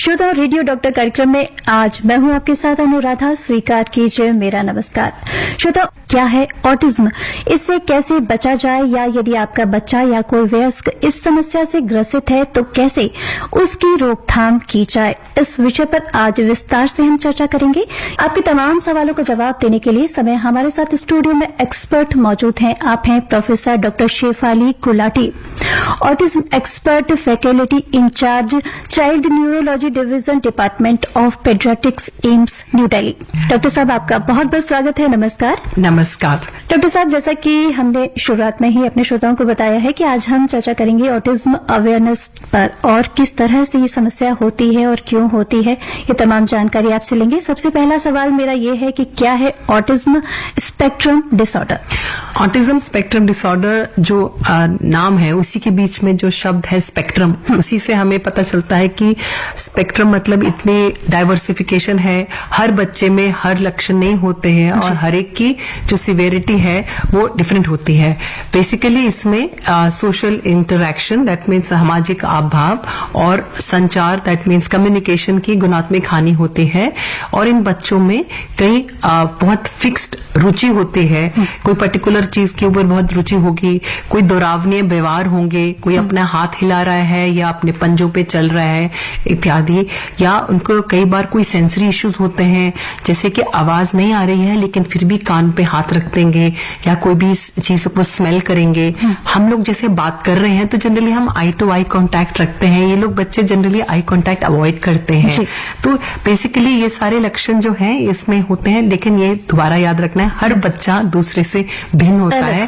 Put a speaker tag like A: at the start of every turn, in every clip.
A: श्रोता radio doctor कार्यक्रम में आज मैं हूं आपके साथ अनुराधा। स्वीकार कीजिए मेरा नमस्कार। श्रोता, क्या है ऑटिज्म, इससे कैसे बचा जाए, या यदि आपका बच्चा या कोई वयस्क इस समस्या से ग्रसित है तो कैसे उसकी रोकथाम की जाए, इस विषय पर आज विस्तार से हम चर्चा करेंगे। आपके तमाम सवालों का जवाब देने के लिए समय हमारे साथ स्टूडियो में एक्सपर्ट मौजूद हैं। आप हैं professor doctor Shefali Gulati, autism expert, faculty in charge, child neurology division, department of paediatrics, AIIMS, new Delhi. Doctor साहब, आपका बहुत बहुत स्वागत है। नमस्कार।
B: नमस्कार
A: डॉक्टर साहब, जैसा कि हमने शुरुआत में ही अपने श्रोताओं को बताया है कि आज हम चर्चा करेंगे ऑटिज्म अवेयरनेस पर, और किस तरह से ये समस्या होती है और क्यों होती है, ये तमाम जानकारी आपसे लेंगे। सबसे पहला सवाल मेरा ये है कि क्या है autism spectrum disorder?
B: Autism spectrum disorder जो नाम है, उसी के बीच में जो शब्द है स्पेक्ट्रम, उसी से हमें पता चलता है कि स्पेक्ट्रम मतलब इतनी डाइवर्सिफिकेशन है। हर बच्चे में हर लक्षण नहीं होते हैं और हर एक की जो सिवियरिटी है वो डिफरेंट होती है। बेसिकली इसमें सोशल इंटरैक्शन, दैट मीन्स सामाजिक आभाव, और संचार, दैट मीन्स कम्युनिकेशन की गुणात्मक हानि होती है। और इन बच्चों में कई बहुत फिक्स्ड रुचि होती है। कोई पर्टिकुलर चीज के ऊपर बहुत रुचि होगी, कोई दोहरावनीय व्यवहार होंगे, कोई अपना हाथ हिला रहा है या अपने पंजों पे चल रहा है इत्यादि। या उनको कई बार कोई सेंसरी इश्यूज होते हैं, जैसे कि आवाज नहीं आ रही है लेकिन फिर भी कान पे हाथ रख देंगे, या कोई भी चीज को स्मेल करेंगे। हम लोग जैसे बात कर रहे हैं तो जनरली हम आई टू आई कांटेक्ट रखते हैं, ये लोग बच्चे जनरली आई कांटेक्ट अवॉइड करते हैं। तो बेसिकली ये सारे लक्षण जो हैं इसमें होते हैं, लेकिन ये दोबारा याद रखना है, हर बच्चा दूसरे से भिन्न होता है।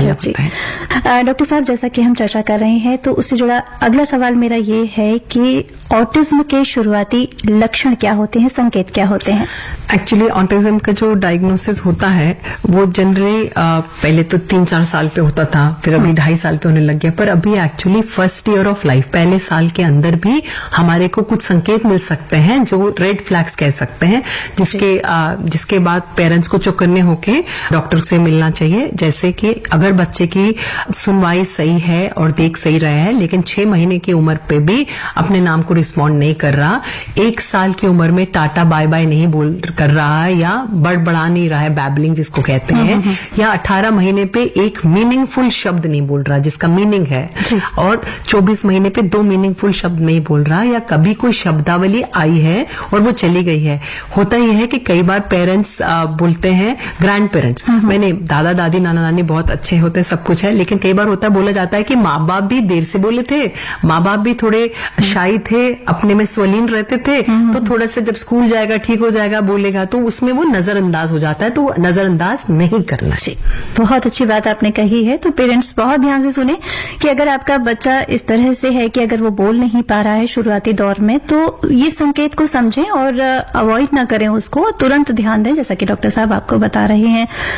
A: डॉक्टर साहब, जैसा कि हम चर्चा कर रहे हैं तो उससे जुड़ा अगला सवाल मेरा ये है कि ऑटिज्म के शुरुआती लक्षण क्या होते हैं, संकेत क्या होते हैं?
B: एक्चुअली ऑटिज्म का जो डायग्नोसिस होता है वो जनरली पहले तो 3-4 साल पे होता था, फिर अभी 2.5 साल पे होने लग गया। पर अभी actually first year of life, पहले साल के अंदर भी हमारे को कुछ संकेत मिल सकते हैं जो रेड फ्लैग्स कह सकते हैं, जिसके बाद पेरेंट्स को चौकन्ने होके डॉक्टर से मिलना चाहिए। जैसे कि अगर बच्चे की सुनवाई सही है और देख सही रहा है, लेकिन 6 महीने की उम्र पे भी अपने नाम को रिस्पॉन्ड नहीं कर रहा, 1 साल की उम्र में टाटा बाय बाय नहीं बोल कर रहा है, या बड़बड़ा नहीं रहा है, बैबलिंग जिसको कहते हैं, या 18 महीने पे एक मीनिंगफुल शब्द नहीं बोल रहा जिसका मीनिंग है, और 24 महीने पे 2 मीनिंगफुल शब्द नहीं बोल रहा, या कभी कोई शब्दावली आई है और वो चली गई है। होता यह है कि कई बार पेरेंट्स बोलते हैं, ग्रैंड पेरेंट्स, मैंने दादा दादी नाना नानी बहुत अच्छे होते हैं, सब कुछ है, लेकिन कई बार होता है, बोला जाता है कि माँ बाप भी देर से बोले थे, माँ बाप भी थोड़े शाई थे, अपने में स्वलीन रहते थे, तो थोड़ा सा जब स्कूल जाएगा, ठीक हो जाएगा, बोलेगा, तो उसमें वो नजरअंदाज हो जाता है। तो नजरअंदाज नहीं करना चाहिए।
A: बहुत अच्छी बात आपने कही है। तो पेरेंट्स बहुत ध्यान से सुने कि अगर आपका बच्चा इस तरह से है कि अगर वो बोल नहीं पा रहा है शुरुआती दौर में, तो ये संकेत को समझें और अवॉइड ना करें उसको, तुरंत ध्यान दें, जैसा कि डॉक्टर साहब आपको बता रहे हैं।